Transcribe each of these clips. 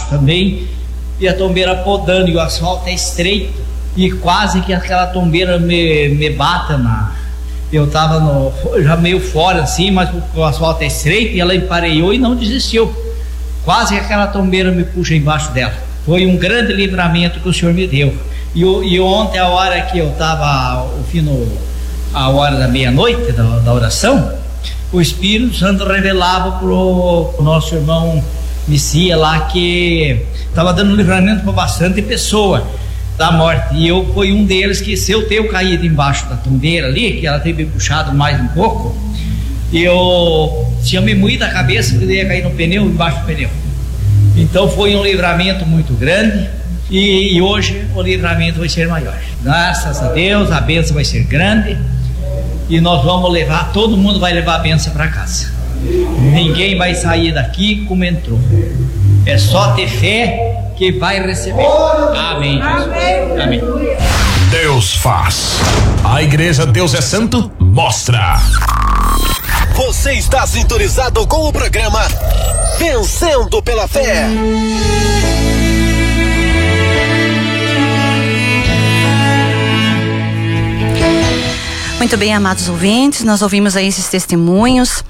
também, e a tombeira podando, e o asfalto é estreito, e quase que aquela tombeira me bata eu tava já meio fora assim, mas o asfalto é estreito, e ela empareou e não desistiu. Quase que aquela tombeira me puxa embaixo dela. Foi um grande livramento que o Senhor me deu. E ontem, a hora que eu tava a hora da meia-noite da oração, o Espírito Santo revelava pro nosso irmão Messias lá que estava dando livramento para bastante pessoa da morte, e eu fui um deles que, se eu tenho caído embaixo da tombeira ali, que ela teve puxado mais um pouco, eu tinha me moído a cabeça que eu ia cair no pneu, embaixo do pneu. Então foi um livramento muito grande, e hoje o livramento vai ser maior, graças a Deus. A bênção vai ser grande, e nós vamos levar, todo mundo vai levar a bênção para casa. Ninguém vai sair daqui como entrou. É só ter fé que vai receber. Amém, Jesus. Amém. Deus faz. A igreja Deus é Santo mostra. Você está sintonizado com o programa Vencendo pela Fé. Muito bem, amados ouvintes, nós ouvimos aí esses testemunhos.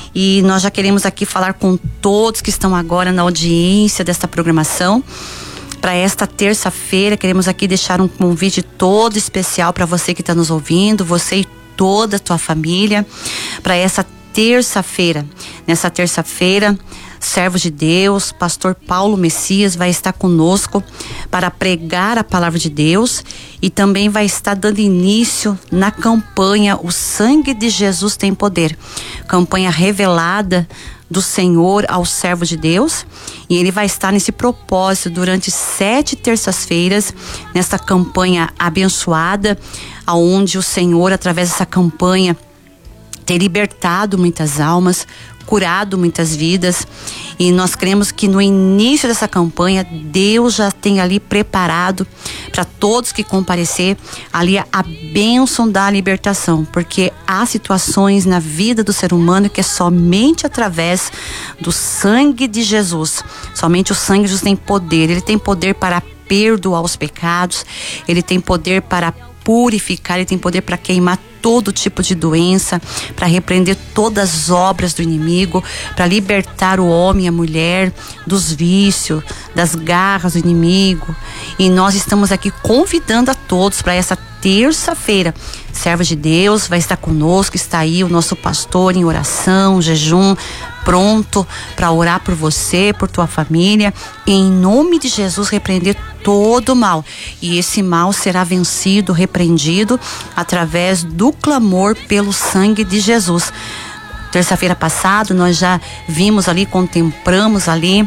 E nós já queremos aqui falar com todos que estão agora na audiência desta programação. Para esta terça-feira, queremos aqui deixar um convite todo especial para você que está nos ouvindo, você e toda a tua família, para essa terça-feira. Nessa terça-feira, servo de Deus, pastor Paulo Messias vai estar conosco para pregar a palavra de Deus, e também vai estar dando início na campanha O Sangue de Jesus Tem Poder, campanha revelada do Senhor ao servo de Deus, e ele vai estar nesse propósito durante 7 terças-feiras, nessa campanha abençoada, aonde o Senhor, através dessa campanha, tem libertado muitas almas, curado muitas vidas, e nós cremos que no início dessa campanha Deus já tem ali preparado para todos que comparecer ali a bênção da libertação, porque há situações na vida do ser humano que é somente através do sangue de Jesus. Somente o sangue de Jesus tem poder. Ele tem poder para perdoar os pecados, ele tem poder para purificar, ele tem poder para queimar todo tipo de doença, para repreender todas as obras do inimigo, para libertar o homem e a mulher dos vícios, das garras do inimigo. E nós estamos aqui convidando a todos para essa terça-feira. Servo de Deus vai estar conosco, está aí o nosso pastor em oração, jejum, pronto para orar por você, por tua família, e em nome de Jesus repreender todo o mal, e esse mal será vencido, repreendido através do clamor pelo sangue de Jesus. Terça-feira passada nós já vimos ali, contemplamos ali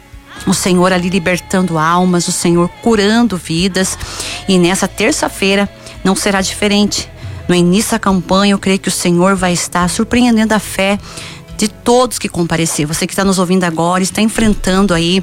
o Senhor ali libertando almas, o Senhor curando vidas, e nessa terça-feira não será diferente. No início da campanha, eu creio que o Senhor vai estar surpreendendo a fé de todos que comparecer. Você que está nos ouvindo agora, está enfrentando aí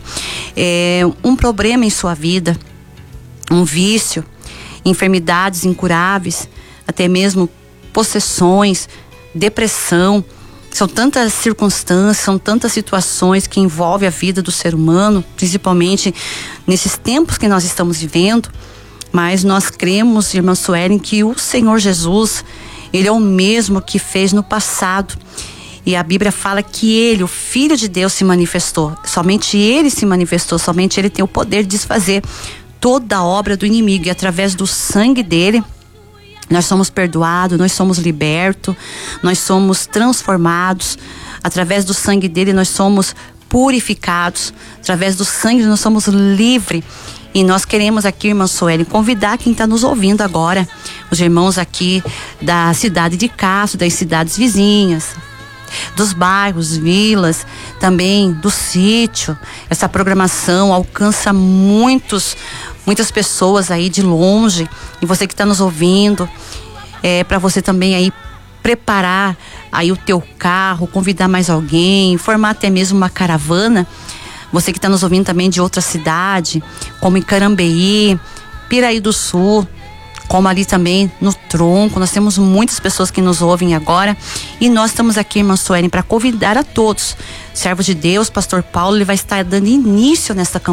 um problema em sua vida, um vício, enfermidades incuráveis, até mesmo possessões, depressão. São tantas circunstâncias, são tantas situações que envolvem a vida do ser humano, principalmente nesses tempos que nós estamos vivendo. Mas nós cremos, irmã Suelen, que o Senhor Jesus, Ele é o mesmo que fez no passado. E a Bíblia fala que Ele, o Filho de Deus, se manifestou. Somente Ele se manifestou, somente Ele tem o poder de desfazer toda a obra do inimigo. E através do sangue dEle, nós somos perdoados, nós somos libertos, nós somos transformados. Através do sangue dEle, nós somos purificados. Através do sangue, nós somos livres. E nós queremos aqui, irmã Suelen, convidar quem está nos ouvindo agora, os irmãos aqui da cidade de Castro, das cidades vizinhas, dos bairros, vilas, também do sítio. Essa programação alcança muitas pessoas aí de longe, e você que está nos ouvindo, para você também aí preparar aí o teu carro, convidar mais alguém, formar até mesmo uma caravana. Você que está nos ouvindo também de outra cidade, como em Carambeí, Piraí do Sul, como ali também no Tronco. Nós temos muitas pessoas que nos ouvem agora, e nós estamos aqui, irmã Suelen, para convidar a todos. Servo de Deus, pastor Paulo, ele vai estar dando início nesta campanha.